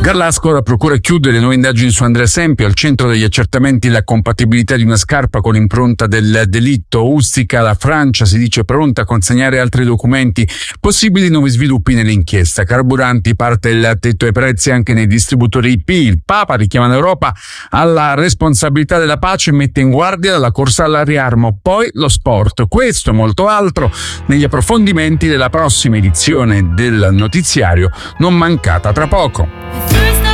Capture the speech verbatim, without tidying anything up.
Garlasco, la procura chiude le nuove indagini su Andrea Sempio. Al centro degli accertamenti la compatibilità di una scarpa con l'impronta del delitto. Ustica, la Francia si dice pronta a consegnare altri documenti. Possibili nuovi sviluppi nell'inchiesta. Carburanti, parte il tetto ai prezzi anche nei distributori I P. Il Papa richiama l'Europa alla responsabilità della pace e mette in guardia dalla corsa al riarmo. Poi lo sport. Questo e molto altro negli approfondimenti della prossima edizione del notiziario, non mancata tra poco.